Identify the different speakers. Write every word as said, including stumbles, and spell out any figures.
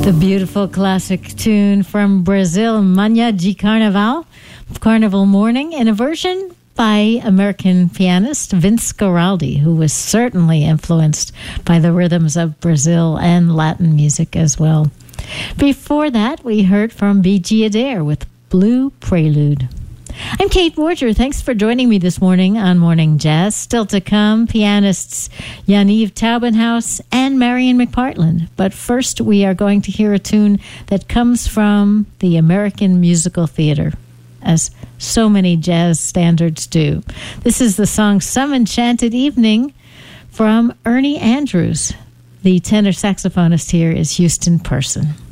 Speaker 1: The beautiful classic tune from Brazil, Manhã de Carnaval, Carnival Morning, in a version by American pianist Vince Guaraldi, who was certainly influenced by the rhythms of Brazil and Latin music as well. Before that, we heard from Bigi Adair with Blue Prelude. I'm Kate Borger. Thanks for joining me this morning on Morning Jazz. Still to come, pianists Yaniv Taubenhaus and Marian McPartland. But first, we are going to hear a tune that comes from the American Musical Theater, as so many jazz standards do. This is the song Some Enchanted Evening from Ernie Andrews. The tenor saxophonist here is Houston Person.